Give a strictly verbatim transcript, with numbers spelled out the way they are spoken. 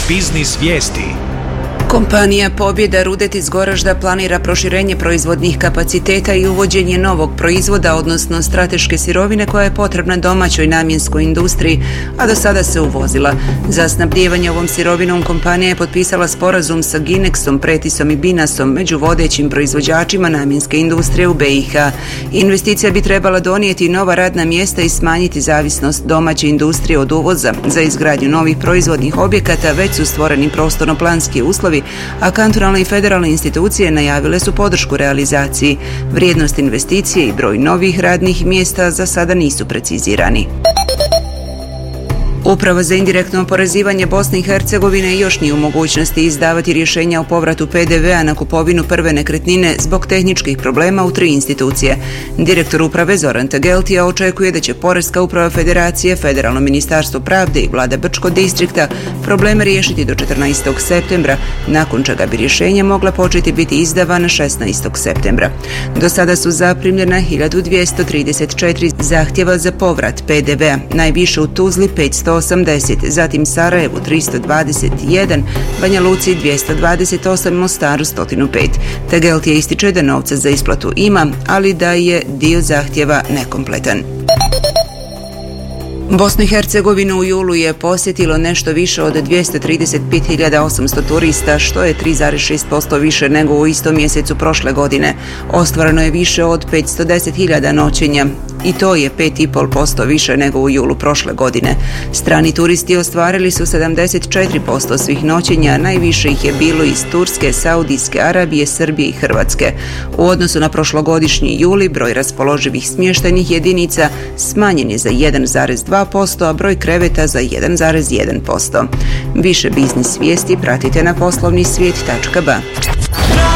Biznis vijesti. Kompanija Pobjeda Rudet iz Goražda planira proširenje proizvodnih kapaciteta i uvođenje novog proizvoda, odnosno strateške sirovine koja je potrebna domaćoj namjenskoj industriji, a do sada se uvozila. Za snabdijevanje ovom sirovinom kompanija je potpisala sporazum sa Ginexom, Pretisom i Binasom, među vodećim proizvođačima namjenske industrije u B i H. Investicija bi trebala donijeti nova radna mjesta i smanjiti zavisnost domaće industrije od uvoza. Za izgradnju novih proizvodnih objekata već su stvoreni prostorno-planski uslovi, a kantonalne i federalne institucije najavile su podršku realizaciji. Vrijednost investicije i broj novih radnih mjesta za sada nisu precizirani. Uprava za indirektno oporezivanje Bosne i Hercegovine još nije u mogućnosti izdavati rješenja o povratu P D V-a na kupovinu prve nekretnine zbog tehničkih problema u tri institucije. Direktor uprave Zoran Tageltija očekuje da će Poreska uprava Federacije, Federalno ministarstvo pravde i vlada Brčkog distrikta probleme riješiti do četrnaestog septembra, nakon čega bi rješenja mogla početi biti izdavana šesnaestog septembra. Do sada su zaprimljena hiljadu dvjesto trideset četiri zahtjeva za povrat P D V-a, najviše u Tuzli petsto osamdeset, zatim Sarajevu tristo dvadeset jedan, Banja Luci dvjesto dvadeset osam, Mostaru sto pet. Tageltija ističe da novca za isplatu ima, ali da je dio zahtjeva nekompletan. Bosnu i Hercegovinu u julu je posjetilo nešto više od dvjesto trideset pet hiljada osamsto turista, što je tri zarez šest posto više nego u istom mjesecu prošle godine. Ostvareno je više od petsto deset hiljada noćenja i to je pet zarez pet posto više nego u julu prošle godine. Strani turisti ostvarili su sedamdeset četiri posto svih noćenja, najviše ih je bilo iz Turske, Saudijske Arabije, Srbije i Hrvatske. U odnosu na prošlogodišnji juli broj raspoloživih smještajnih jedinica smanjen je za jedan zarez dva posto, a broj kreveta za jedan zarez jedan posto. Više biznis vijesti pratite na poslovni svijet tačka ba.